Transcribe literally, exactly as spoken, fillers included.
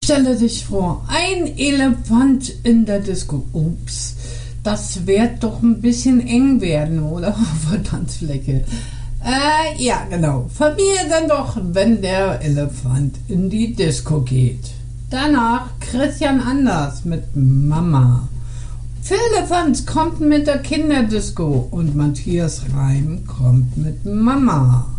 Stelle dich vor, ein Elefant in der Disco. Ups, das wird doch ein bisschen eng werden, oder? Auf der Tanzfläche. Äh, ja, genau. Familie dann doch, wenn der Elefant in die Disco geht. Danach Christian Anders mit Mama. Philippans kommt mit der Kinderdisco und Matthias Reim kommt mit Mama.